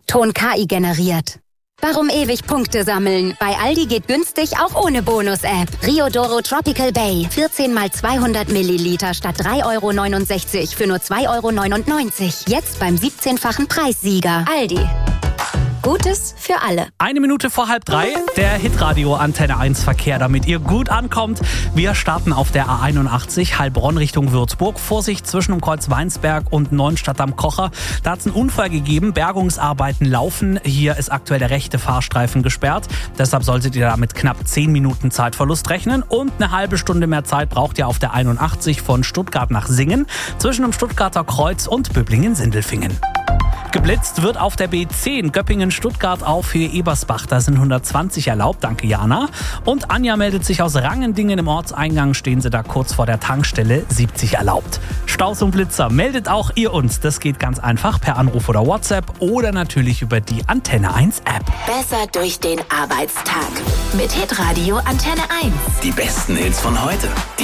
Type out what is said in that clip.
Ton KI generiert. Warum ewig Punkte sammeln? Bei Aldi geht günstig auch ohne Bonus-App. Riodoro Tropical Bay. 14 mal 200 Milliliter statt 3,69 € für nur 2,99 €. Jetzt beim 17-fachen Preissieger. Aldi. Gutes für alle. 1 Minute vor 2:30, der Hitradio Antenne 1 Verkehr, damit ihr gut ankommt. Wir starten auf der A81 Heilbronn Richtung Würzburg. Vorsicht zwischen dem Kreuz Weinsberg und Neuenstadt am Kocher. Da hat es einen Unfall gegeben. Bergungsarbeiten laufen. Hier ist aktuell der rechte Fahrstreifen gesperrt. Deshalb solltet ihr da mit knapp 10 Minuten Zeitverlust rechnen. Und eine halbe Stunde mehr Zeit braucht ihr auf der 81 von Stuttgart nach Singen. Zwischen dem Stuttgarter Kreuz und Böblingen-Sindelfingen. Geblitzt wird auf der B10 Göppingen-Stuttgart auf für Ebersbach. Da sind 120 erlaubt, danke Jana. Und Anja meldet sich aus Rangendingen. Im Ortseingang stehen sie da kurz vor der Tankstelle, 70 erlaubt. Staus und Blitzer, meldet auch ihr uns. Das geht ganz einfach per Anruf oder WhatsApp oder natürlich über die Antenne 1 App. Besser durch den Arbeitstag mit Hitradio Antenne 1. Die besten Hits von heute.